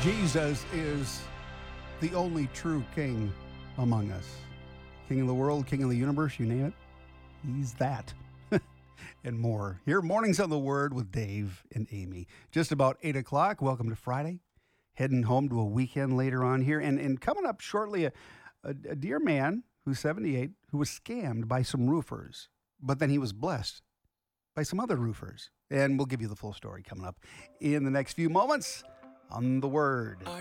Jesus is the only true king among us. King of the world, king of the universe, you name it. He's that and more. Here, Mornings on the Word with Dave and Amy. Just about 8 o'clock. Welcome to Friday. Heading home to a weekend later on here. And coming up shortly, a dear man who's 78 who was scammed by some roofers. But then he was blessed by some other roofers. And we'll give you the full story coming up in the next few moments on The Word.